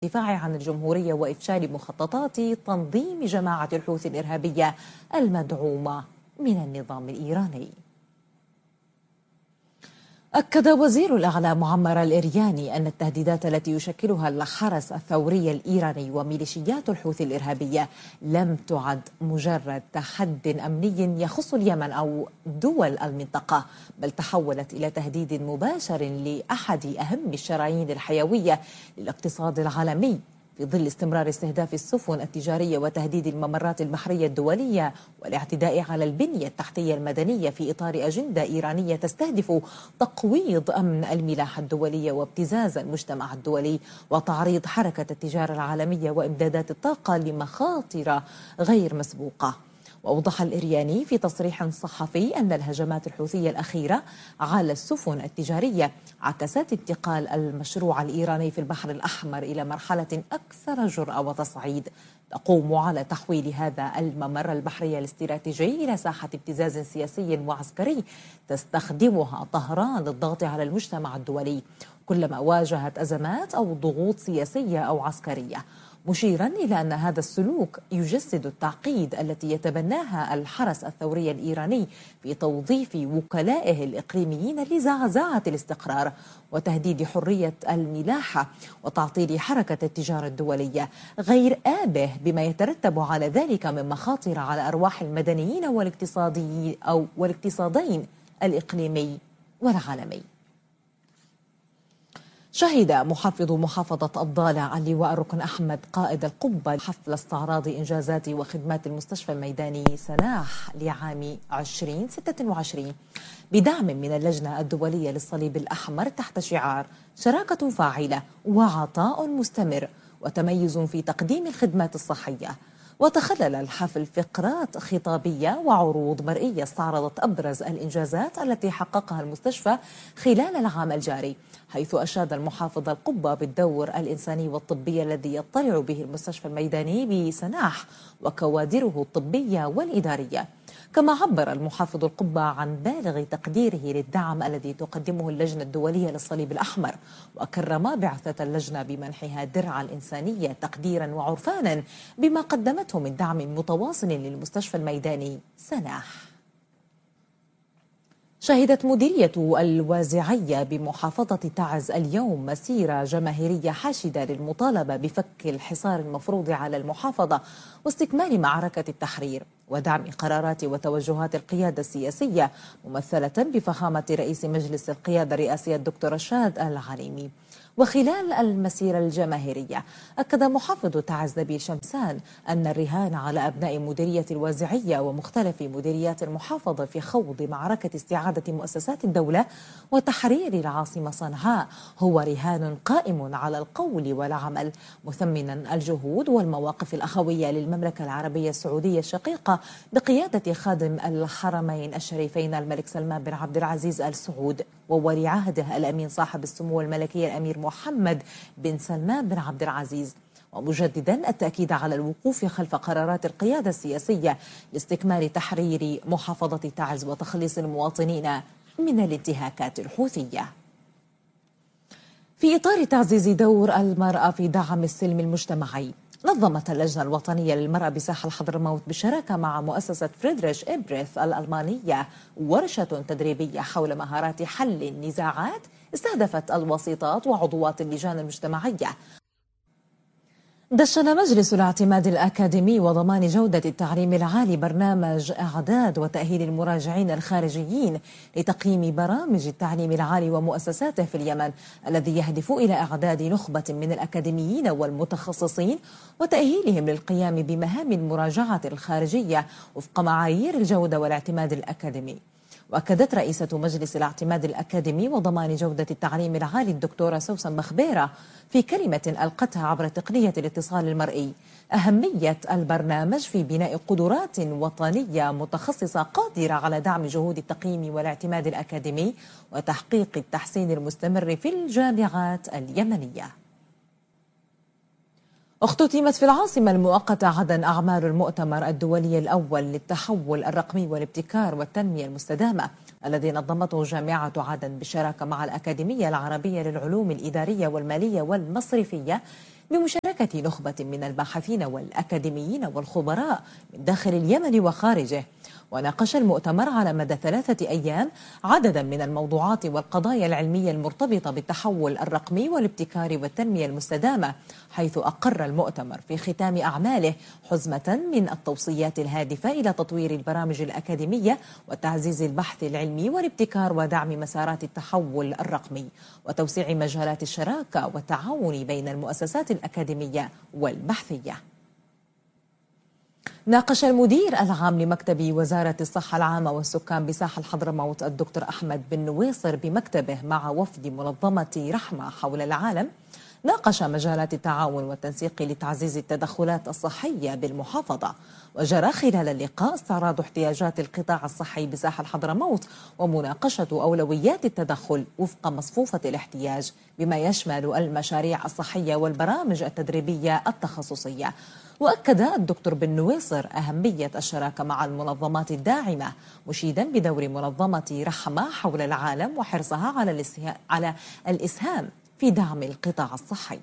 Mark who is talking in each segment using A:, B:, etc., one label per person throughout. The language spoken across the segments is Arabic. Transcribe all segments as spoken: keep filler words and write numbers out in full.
A: الدفاع عن الجمهورية وإفشال مخططات تنظيم جماعة الحوثي الإرهابية المدعومة من النظام الإيراني. أكد وزير الأعلى معمر الإرياني أن التهديدات التي يشكلها الحرس الثوري الإيراني وميليشيات الحوثي الإرهابية لم تعد مجرد تحد أمني يخص اليمن أو دول المنطقة، بل تحولت إلى تهديد مباشر لأحد أهم الشرايين الحيوية للاقتصاد العالمي، في ظل استمرار استهداف السفن التجارية وتهديد الممرات البحرية الدولية والاعتداء على البنية التحتية المدنية في إطار أجندة إيرانية تستهدف تقويض أمن الملاحة الدولية وابتزاز المجتمع الدولي وتعريض حركة التجارة العالمية وإمدادات الطاقة لمخاطر غير مسبوقة. وأوضح الإرياني في تصريح صحفي أن الهجمات الحوثية الأخيرة على السفن التجارية عكست انتقال المشروع الإيراني في البحر الأحمر إلى مرحلة أكثر جرأة وتصعيد تقوم على تحويل هذا الممر البحري الاستراتيجي إلى ساحة ابتزاز سياسي وعسكري تستخدمها طهران للضغط على المجتمع الدولي كلما واجهت أزمات أو ضغوط سياسية أو عسكرية، مشيرا إلى أن هذا السلوك يجسد التعقيد التي يتبناها الحرس الثوري الإيراني في توظيف وكلائه الإقليميين لزعزعة الاستقرار وتهديد حرية الملاحة وتعطيل حركة التجارة الدولية، غير آبه بما يترتب على ذلك من مخاطر على أرواح المدنيين والاقتصاديين أو والاقتصادين الإقليمي والعالمي. شهد محافظ محافظة الضالع اللواء الركن أحمد قائد القبة حفل استعراض إنجازات وخدمات المستشفى الميداني سناح لعام ألفين وستة وعشرين بدعم من اللجنة الدولية للصليب الأحمر تحت شعار شراكة فاعلة وعطاء مستمر وتميز في تقديم الخدمات الصحية. وتخلل الحفل فقرات خطابية وعروض مرئية استعرضت أبرز الإنجازات التي حققها المستشفى خلال العام الجاري، حيث أشاد المحافظ القبة بالدور الإنساني والطبي الذي يطلع به المستشفى الميداني بسناح وكوادره الطبية والإدارية. كما عبر المحافظ القبة عن بالغ تقديره للدعم الذي تقدمه اللجنة الدولية للصليب الأحمر، وكرم بعثة اللجنة بمنحها درع الإنسانية تقديرا وعرفانا بما قدمته من دعم متواصل للمستشفى الميداني سناح. شهدت مديرية الوازعية بمحافظة تعز اليوم مسيرة جماهيرية حاشدة للمطالبة بفك الحصار المفروض على المحافظة واستكمال معركة التحرير ودعم قرارات وتوجهات القيادة السياسية ممثلة بفخامة رئيس مجلس القيادة الرئاسي الدكتور رشاد العليمي. وخلال المسيرة الجماهيرية أكد محافظ تعز نبيل شمسان أن الرهان على أبناء مديرية الوازعية ومختلف مديريات المحافظة في خوض معركة استعادة مؤسسات الدولة وتحرير العاصمة صنعاء هو رهان قائم على القول والعمل، مثمنا الجهود والمواقف الأخوية للمملكة العربية السعودية الشقيقة بقيادة خادم الحرمين الشريفين الملك سلمان بن عبد العزيز آل سعود وولي عهده الأمين صاحب السمو الملكي الأمير محمد بن سلمان بن عبد العزيز، ومجددا التأكيد على الوقوف خلف قرارات القيادة السياسية لاستكمال تحرير محافظة تعز وتخليص المواطنين من الانتهاكات الحوثية. في إطار تعزيز دور المرأة في دعم السلم المجتمعي، نظمت اللجنة الوطنية للمرأة بساحل حضرموت بالشراكة مع مؤسسة فريدريش إبريث الألمانية ورشة تدريبية حول مهارات حل النزاعات استهدفت الوسيطات وعضوات اللجان المجتمعية. دشن مجلس الاعتماد الأكاديمي وضمان جودة التعليم العالي برنامج إعداد وتأهيل المراجعين الخارجيين لتقييم برامج التعليم العالي ومؤسساته في اليمن، الذي يهدف إلى إعداد نخبة من الأكاديميين والمتخصصين وتأهيلهم للقيام بمهام المراجعة الخارجية وفق معايير الجودة والاعتماد الأكاديمي. وأكدت رئيسة مجلس الاعتماد الأكاديمي وضمان جودة التعليم العالي الدكتورة سوسن مخبيرة في كلمة ألقتها عبر تقنية الاتصال المرئي أهمية البرنامج في بناء قدرات وطنية متخصصة قادرة على دعم جهود التقييم والاعتماد الأكاديمي وتحقيق التحسين المستمر في الجامعات اليمنية. اختتمت في العاصمة المؤقتة عدن أعمال المؤتمر الدولي الأول للتحول الرقمي والابتكار والتنمية المستدامة الذي نظمته جامعة عدن بالشراكة مع الأكاديمية العربية للعلوم الإدارية والمالية والمصرفية بمشاركة نخبة من الباحثين والأكاديميين والخبراء من داخل اليمن وخارجه. وناقش المؤتمر على مدى ثلاثة أيام عددا من الموضوعات والقضايا العلمية المرتبطة بالتحول الرقمي والابتكار والتنمية المستدامة، حيث أقر المؤتمر في ختام أعماله حزمة من التوصيات الهادفة إلى تطوير البرامج الأكاديمية وتعزيز البحث العلمي والابتكار ودعم مسارات التحول الرقمي وتوسيع مجالات الشراكة والتعاون بين المؤسسات الأكاديمية والبحثية. ناقش المدير العام لمكتب وزارة الصحة العامة والسكان بساحل حضرموت الدكتور أحمد بن نويصر بمكتبه مع وفد منظمة رحمة حول العالم ناقش مجالات التعاون والتنسيق لتعزيز التدخلات الصحية بالمحافظة. وجرى خلال اللقاء استعراض احتياجات القطاع الصحي بساحل حضرموت ومناقشة أولويات التدخل وفق مصفوفة الاحتياج بما يشمل المشاريع الصحية والبرامج التدريبية التخصصية. وأكد الدكتور بن نويصر أهمية الشراكة مع المنظمات الداعمة، مشيدا بدور منظمة رحمة حول العالم وحرصها على على الإسهام في دعم القطاع الصحي.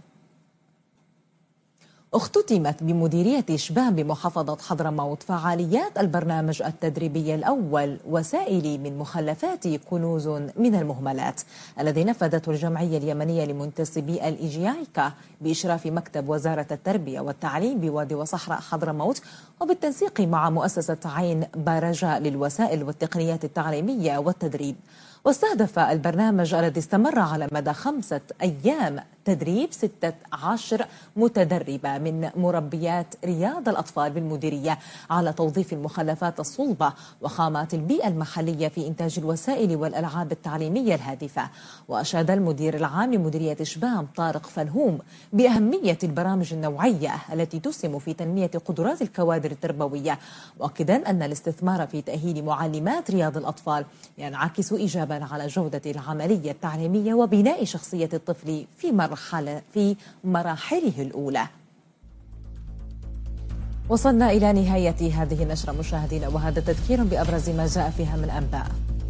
A: اختتمت بمديرية شبام بمحافظة حضرموت فعاليات البرنامج التدريبي الأول وسائل من مخلفات كنوز من المهملات الذي نفذته الجمعية اليمنية لمنتسبي الإيجيايكا بإشراف مكتب وزارة التربية والتعليم بوادي وصحراء حضرموت وبالتنسيق مع مؤسسة عين بارجاء للوسائل والتقنيات التعليمية والتدريب. واستهدف البرنامج الذي استمر على مدى خمسة أيام تدريب ستة عشر متدربة من مربيات رياض الأطفال بالمديرية على توظيف المخلفات الصلبة وخامات البيئة المحلية في إنتاج الوسائل والألعاب التعليمية الهادفة. وأشاد المدير العام لمديرية شبام طارق فلهوم بأهمية البرامج النوعية التي تسهم في تنمية قدرات الكوادر التربوية، مؤكدا أن الاستثمار في تأهيل معلمات رياض الأطفال ينعكس إيجابا على جودة العملية التعليمية وبناء شخصية الطفل في مرحلة في مراحله الأولى. وصلنا إلى نهاية هذه النشرة مشاهدينا، وهذا تذكير بأبرز ما جاء فيها من أنباء.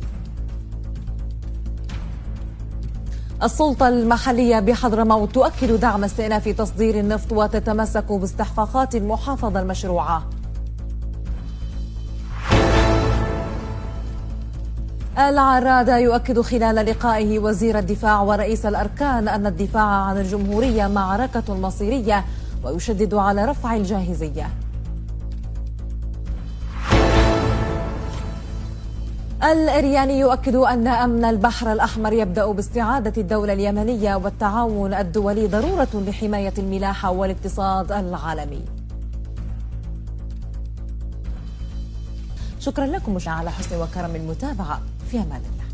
A: السلطة المحلية بحضرموت تؤكد دعم استئناف تصدير النفط وتتمسك باستحقاقات المحافظة المشروعة. العرادة يؤكد خلال لقائه وزير الدفاع ورئيس الأركان أن الدفاع عن الجمهورية معركة مصيرية ويشدد على رفع الجاهزية. الإرياني يؤكد أن أمن البحر الأحمر يبدأ باستعادة الدولة اليمنية والتعاون الدولي ضرورة لحماية الملاحة والاقتصاد العالمي. شكرا لكم على حسن وكرم المتابعة، في أمان الله.